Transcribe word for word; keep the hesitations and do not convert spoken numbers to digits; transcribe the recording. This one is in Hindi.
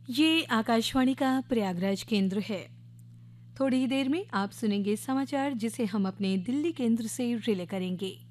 ये आकाशवाणी का प्रयागराज केंद्र है। थोड़ी ही देर में आप सुनेंगे समाचार जिसे हम अपने दिल्ली केंद्र से रिले करेंगे।